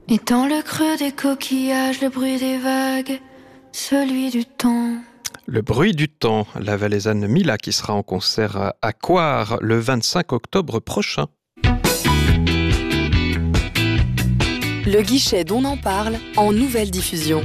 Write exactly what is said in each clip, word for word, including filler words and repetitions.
Et dans le creux des coquillages, le bruit des vagues, celui du temps. Le bruit du temps, la valaisanne Mila qui sera en concert à Coire le vingt-cinq octobre prochain. Le guichet d'On en parle en nouvelle diffusion.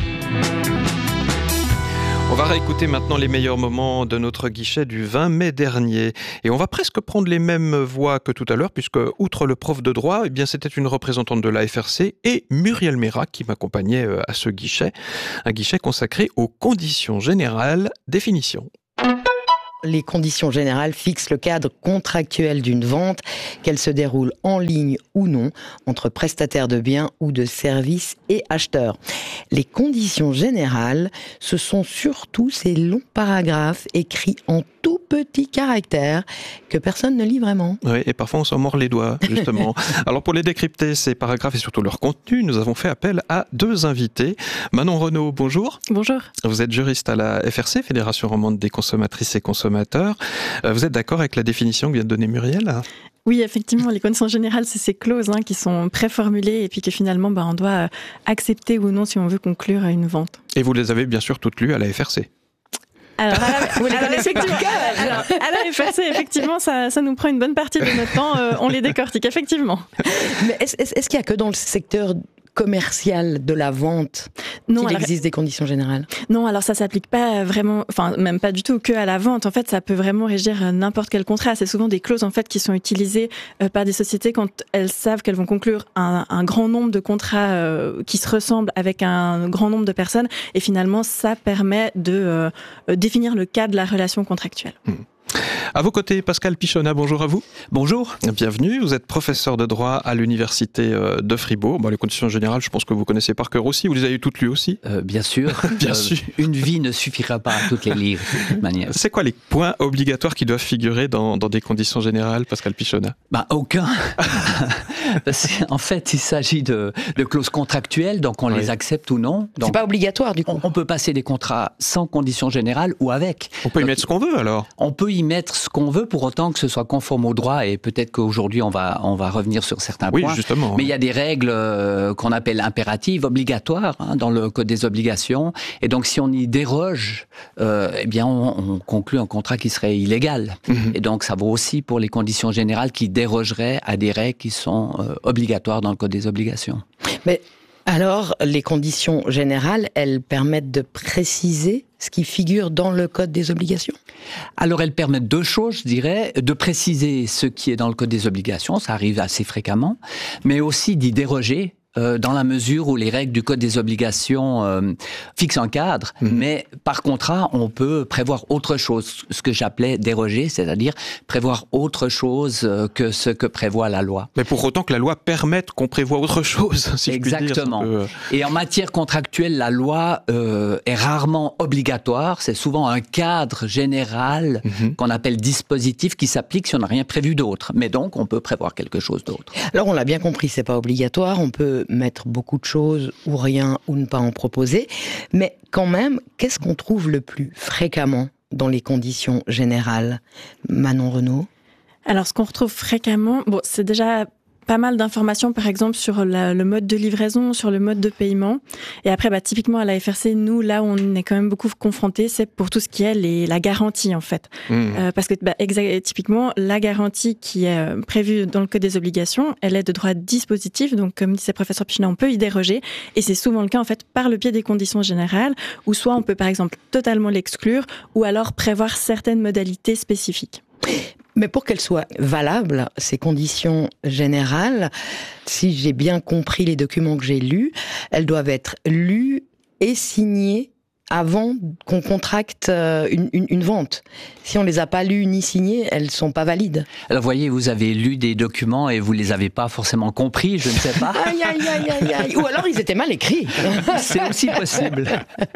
On va réécouter maintenant les meilleurs moments de notre guichet du vingt mai dernier. Et on va presque prendre les mêmes voix que tout à l'heure, puisque, outre le prof de droit, eh bien, c'était une représentante de l'A F R C et Muriel Méra qui m'accompagnait à ce guichet. Un guichet consacré aux conditions générales. Définition. Les conditions générales fixent le cadre contractuel d'une vente, qu'elle se déroule en ligne ou non, entre prestataires de biens ou de services et acheteurs. Les conditions générales, ce sont surtout ces longs paragraphes écrits en tout petits caractères que personne ne lit vraiment. Oui, et parfois on s'en mord les doigts, justement. Alors pour les décrypter, ces paragraphes et surtout leur contenu, nous avons fait appel à deux invités. Manon Renaud, bonjour. Bonjour. Vous êtes juriste à la F R C, Fédération romande des consommatrices et consommateurs. Vous êtes d'accord avec la définition que vient de donner Muriel ? Oui, effectivement, les conditions générales, c'est ces clauses hein, qui sont préformulées et puis que finalement, bah, on doit accepter ou non si on veut conclure une vente. Et vous les avez bien sûr toutes lues à la F R C ? Alors, à la, vous les alors, effectivement, alors, à la F R C, effectivement, ça, ça nous prend une bonne partie de notre temps. Euh, on les décortique, effectivement. Mais est-ce, est-ce qu'il n'y a que dans le secteur commercial de la vente non, qu'il alors, existe des conditions générales? Non, alors ça s'applique pas vraiment, enfin même pas du tout que à la vente. En fait, ça peut vraiment régir n'importe quel contrat. C'est souvent des clauses en fait qui sont utilisées euh, par des sociétés quand elles savent qu'elles vont conclure un, un grand nombre de contrats euh, qui se ressemblent avec un grand nombre de personnes. Et finalement, ça permet de euh, définir le cadre de la relation contractuelle. Mmh. À vos côtés, Pascal Pichonna, bonjour à vous. Bonjour. Bienvenue, vous êtes professeur de droit à l'université de Fribourg. Bon, les conditions générales, je pense que vous connaissez par cœur aussi, vous les avez toutes lues aussi euh, Bien sûr. Bien euh, sûr. Une vie ne suffira pas à toutes les lire, de toute manière. C'est quoi les points obligatoires qui doivent figurer dans, dans des conditions générales, Pascal Pichonna? Bah, aucun. En fait, il s'agit de, de clauses contractuelles, donc on oui. les accepte ou non. Donc, c'est pas obligatoire du coup. On, on peut passer des contrats sans conditions générales ou avec. On peut donc, y mettre ce qu'on veut alors. On peut y mettre ce qu'on veut pour autant que ce soit conforme au droit, et peut-être qu'aujourd'hui on va, on va revenir sur certains oui, points. Oui, justement. Mais il y a des règles euh, qu'on appelle impératives, obligatoires hein, dans le Code des obligations, et donc si on y déroge, euh, eh bien on, on conclut un contrat qui serait illégal. Mm-hmm. Et donc ça vaut aussi pour les conditions générales qui dérogeraient à des règles qui sont euh, obligatoires dans le Code des obligations. Mais alors, les conditions générales, elles permettent de préciser ce qui figure dans le Code des obligations? Alors, elles permettent deux choses, je dirais, de préciser ce qui est dans le Code des obligations, ça arrive assez fréquemment, mais aussi d'y déroger, euh, dans la mesure où les règles du Code des obligations euh, fixent un cadre, mmh. mais par contrat, on peut prévoir autre chose, ce que j'appelais déroger, c'est-à-dire prévoir autre chose que ce que prévoit la loi. Mais pour autant que la loi permette qu'on prévoie autre chose, si Exactement. je puis dire. Peut... Et en matière contractuelle, la loi euh, est rarement obligatoire, c'est souvent un cadre général mmh. qu'on appelle dispositif qui s'applique si on n'a rien prévu d'autre. Mais donc, on peut prévoir quelque chose d'autre. Alors, on l'a bien compris, c'est pas obligatoire, on peut mettre beaucoup de choses ou rien ou ne pas en proposer, mais quand même, qu'est-ce qu'on trouve le plus fréquemment dans les conditions générales? Manon Renaud? Alors, ce qu'on retrouve fréquemment, bon, c'est déjà pas mal d'informations, par exemple, sur la, le mode de livraison, sur le mode de paiement. Et après, bah, typiquement, à la F R C, nous, là où on est quand même beaucoup confrontés, c'est pour tout ce qui est les, la garantie, en fait. Mmh. Euh, parce que, bah, exa- typiquement, la garantie qui est euh, prévue dans le Code des obligations, elle est de droit dispositif. Donc, comme disait professeur Pichonna, on peut y déroger. Et c'est souvent le cas, en fait, par le biais des conditions générales, où soit on peut, par exemple, totalement l'exclure, ou alors prévoir certaines modalités spécifiques. Mais pour qu'elles soient valables, ces conditions générales, si j'ai bien compris les documents que j'ai lus, elles doivent être lues et signées avant qu'on contracte une, une, une vente. Si on les a pas lues ni signées, elles sont pas valides. Alors voyez, vous avez lu des documents et vous les avez pas forcément compris, je ne sais pas. Aïe, aïe, aïe, aïe, aïe. Ou alors ils étaient mal écrits. C'est aussi possible.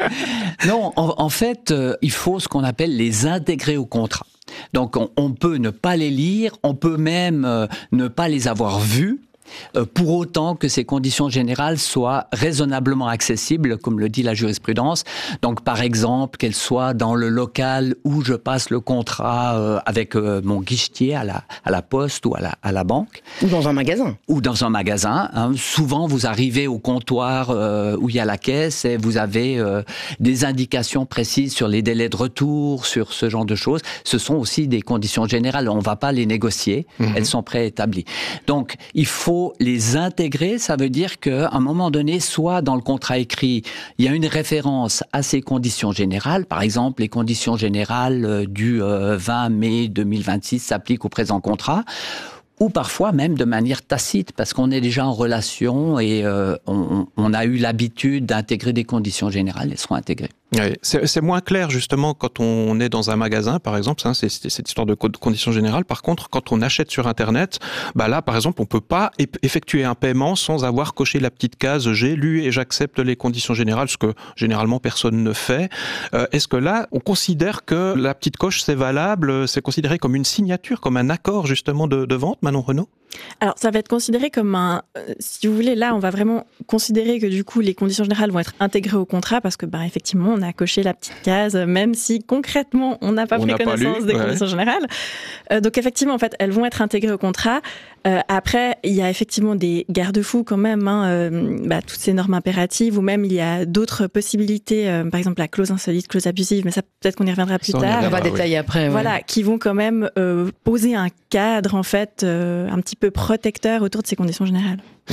Non, en, en fait, euh, il faut ce qu'on appelle les intégrer au contrat. Donc on, on peut ne pas les lire, on peut même euh, ne pas les avoir vus, euh, pour autant que ces conditions générales soient raisonnablement accessibles, comme le dit la jurisprudence. Donc, par exemple, qu'elles soient dans le local où je passe le contrat euh, avec euh, mon guichetier à la, à la poste ou à la, à la banque. Ou dans un magasin. Ou dans un magasin. Hein. Souvent, vous arrivez au comptoir euh, où il y a la caisse et vous avez euh, des indications précises sur les délais de retour, sur ce genre de choses. Ce sont aussi des conditions générales. On ne va pas les négocier. Mmh. Elles sont préétablies. Donc, il faut les intégrer. Ça veut dire qu'à un moment donné, soit dans le contrat écrit, il y a une référence à ces conditions générales. Par exemple, les conditions générales du euh, vingt mai deux mille vingt-six s'appliquent au présent contrat. Ou parfois même de manière tacite, parce qu'on est déjà en relation et euh, on, on a eu l'habitude d'intégrer des conditions générales, elles seront intégrées. Oui, c'est, c'est moins clair justement quand on est dans un magasin, par exemple, ça, c'est, c'est cette histoire de conditions générales. Par contre, quand on achète sur Internet, bah là, par exemple, on peut pas effectuer un paiement sans avoir coché la petite case « J'ai lu et j'accepte les conditions générales », ce que généralement personne ne fait. Euh, est-ce que là, on considère que la petite coche, c'est valable, c'est considéré comme une signature, comme un accord justement de, de vente, Manon Renaud ? Alors, ça va être considéré comme un... Euh, si vous voulez, là, on va vraiment considérer que du coup, les conditions générales vont être intégrées au contrat parce que, bah, effectivement, on a coché la petite case, même si concrètement, on n'a pas on pris connaissance pas lu, des ouais. conditions générales. Euh, donc, effectivement, en fait, elles vont être intégrées au contrat. Euh, après, il y a effectivement des garde-fous quand même, hein, euh, bah, toutes ces normes impératives, ou même il y a d'autres possibilités, euh, par exemple la clause insolite, clause abusive, mais ça, peut-être qu'on y reviendra plus ça, tard. On va détailler oui. après. Voilà, ouais. qui vont quand même euh, poser un cadre, en fait, euh, un petit peu protecteur autour de ces conditions générales.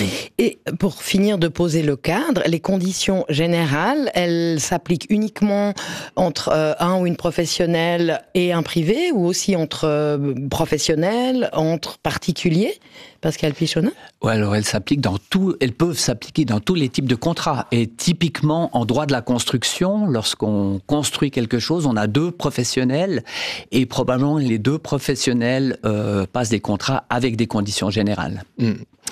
Et pour finir de poser le cadre, les conditions générales, elles s'appliquent uniquement entre euh, un ou une professionnelle et un privé, ou aussi entre euh, professionnels, entre particuliers, Pascal Pichonnet ? Ouais, alors elles s'appliquent dans tout, elles peuvent s'appliquer dans tous les types de contrats. Et typiquement, en droit de la construction, lorsqu'on construit quelque chose, on a deux professionnels et probablement les deux professionnels euh, passent des contrats avec des conditions générales. Mmh.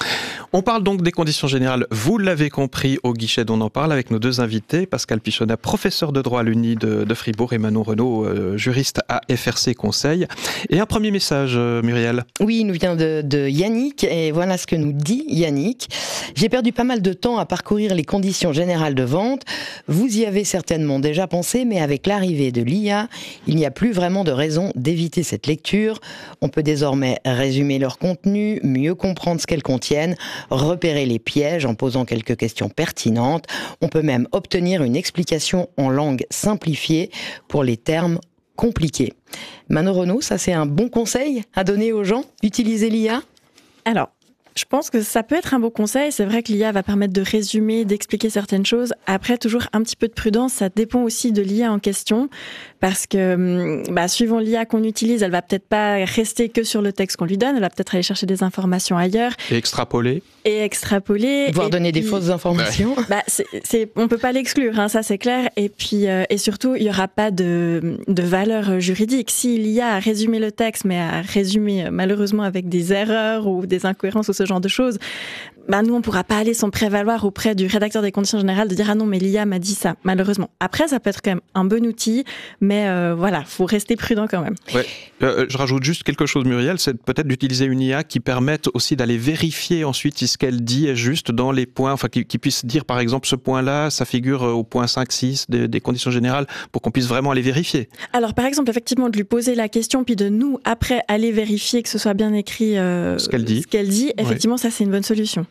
On parle donc des conditions générales, vous l'avez compris, au guichet dont on en parle avec nos deux invités, Pascal Pichonnet, professeur de droit à l'Uni de, de Fribourg, et Manon Renaud, euh, juriste à F R C Conseil. Et un premier message, euh, Muriel. Oui, il nous vient de, de Yannick, et voilà ce que nous dit Yannick. J'ai perdu pas mal de temps à parcourir les conditions générales de vente. Vous y avez certainement déjà pensé, mais avec l'arrivée de l'I A, il n'y a plus vraiment de raison d'éviter cette lecture. On peut désormais résumer leur contenu, mieux comprendre ce qu'elles contiennent, repérer les pièges en posant quelques questions pertinentes. On peut même obtenir une explication en langue simplifiée pour les termes compliqués. Manon Renaud, ça c'est un bon conseil à donner aux gens, utiliser l'I A ? Alors, je pense que ça peut être un bon conseil. C'est vrai que l'I A va permettre de résumer, d'expliquer certaines choses. Après, toujours un petit peu de prudence. Ça dépend aussi de l'I A en question. Parce que, bah, suivant l'I A qu'on utilise, elle va peut-être pas rester que sur le texte qu'on lui donne. Elle va peut-être aller chercher des informations ailleurs. Et extrapoler. Et extrapoler. Voire et donner puis, des fausses informations. Bah, c'est, c'est, on peut pas l'exclure, hein, ça c'est clair. Et puis, euh, et surtout, il y aura pas de, de valeur juridique. Si l'I A a résumé le texte, mais a résumé malheureusement avec des erreurs ou des incohérences ou ce genre de choses, bah, nous, on pourra pas aller s'en prévaloir auprès du rédacteur des conditions générales de dire « Ah non, mais l'I A m'a dit ça », malheureusement. Après, ça peut être quand même un bon outil, mais euh, voilà, faut rester prudent quand même. Ouais. Euh, je rajoute juste quelque chose, Muriel, c'est peut-être d'utiliser une I A qui permette aussi d'aller vérifier ensuite si ce qu'elle dit est juste dans les points, enfin qui, qui puisse dire par exemple ce point-là, ça figure au point cinq six des, des conditions générales, pour qu'on puisse vraiment aller vérifier. Alors par exemple, effectivement, de lui poser la question, puis de nous, après, aller vérifier que ce soit bien écrit euh, ce qu'elle dit, ce qu'elle dit effectivement, ouais. Ça c'est une bonne solution.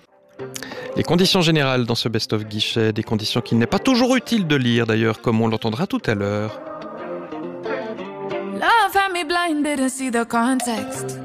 Les conditions générales dans ce best-of guichet, des conditions qu'il n'est pas toujours utile de lire d'ailleurs, comme on l'entendra tout à l'heure. Love had me blind, didn't see the context.